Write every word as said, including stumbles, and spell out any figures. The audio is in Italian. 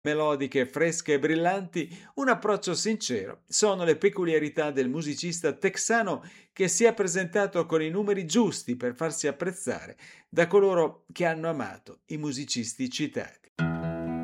Melodiche, fresche e brillanti, un approccio sincero. Sono le peculiarità del musicista texano che si è presentato con i numeri giusti per farsi apprezzare da coloro che hanno amato i musicisti citati.